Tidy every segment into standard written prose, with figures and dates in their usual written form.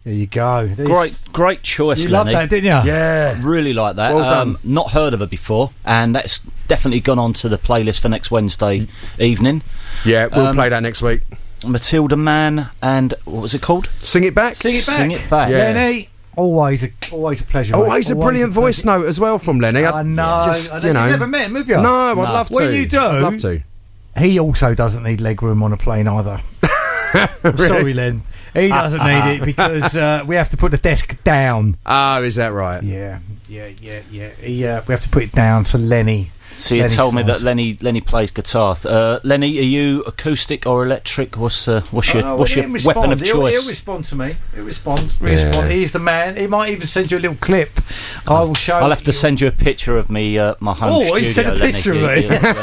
There you go. Great choice, You Lenny. loved that, didn't you? Yeah. Really like that. Well done. Not heard of her before, and that's definitely gone on to the playlist for next Wednesday evening. Yeah, we'll play that next week. Matilda Mann and what was it called? Sing It Back. Sing It Back. Sing It Back. Yeah. Lenny, always a pleasure. mate. Always a brilliant voice note as well from Lenny. I know. Just, I know. You've never met him, have you? No, I'd love to. When you do, I'd love to. he also doesn't need legroom on a plane either. I'm sorry, Len. He doesn't need it because we have to put the desk down. Oh, is that right? Yeah. We have to put it down to Lenny. So you Lenny told me songs. that Lenny plays guitar. Lenny, are you acoustic or electric? What's your weapon of choice? He'll respond to me. He'll respond. He's the man. He might even send you a little clip. I will show. I'll have to send you a picture of me, my home studio. He sent a Lenny. picture of me.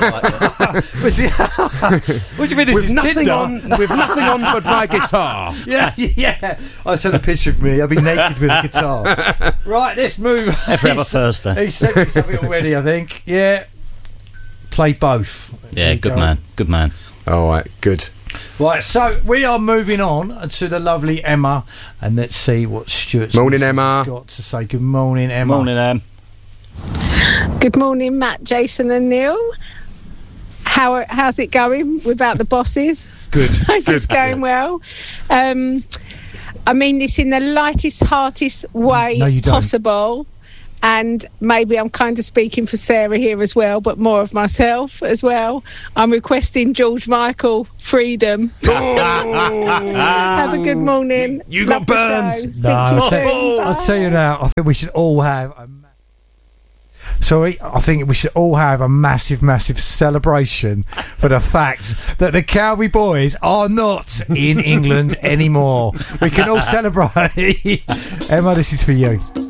What do you mean? This With is nothing Tinder? on but my guitar. Yeah. I sent a picture of me. I'll be naked with a guitar. Right, let's move. Every other Thursday. He sent me something already, I think. Yeah. Play both. Yeah, good man. All right, good. Right, so we are moving on to the lovely Emma, and let's see what Stuart's Morning, Emma. got to say. Good morning, Emma. Morning, Em. Good morning, Matt, Jason and Neil. How's it going without the bosses? Good. It's going well. I mean this in the lightest, heartiest way No, you don't. possible. And maybe I'm kind of speaking for Sarah here as well, but more of myself as well. I'm requesting George Michael, Freedom. Have a good morning. You got Love the burned. show. Speak No, to you soon. I'll tell you now, I think we should all have I think we should all have a massive, massive celebration for the fact that the Cowboy Boys are not in England anymore. We can all celebrate. Emma, this is for you.